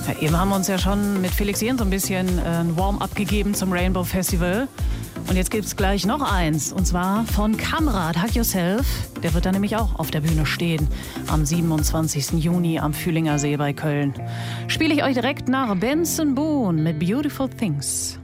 Ja, eben haben wir uns ja schon mit Felix Jähn so ein bisschen ein Warm-up gegeben zum Rainbow Festival. Und jetzt gibt es gleich noch eins, und zwar von Kamrat, Hug Yourself. Der wird da nämlich auch auf der Bühne stehen, am 27. Juni am Fühlinger See bei Köln. Spiele ich euch direkt nach Benson Boone mit Beautiful Things.